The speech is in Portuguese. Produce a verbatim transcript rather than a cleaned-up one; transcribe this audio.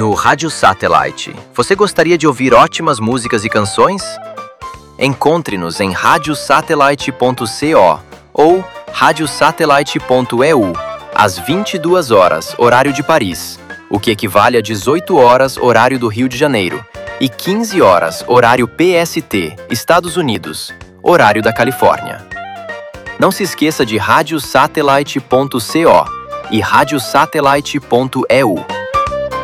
No Rádio Satellite, você gostaria de ouvir ótimas músicas e canções? Encontre-nos em radiosatellite ponto co ou radiosatellite ponto e u às vinte e duas horas, horário de Paris, o que equivale a dezoito horas, horário do Rio de Janeiro, e quinze horas, horário P S T, Estados Unidos, horário da Califórnia. Não se esqueça de radiosatellite ponto co e radiosatellite ponto e u.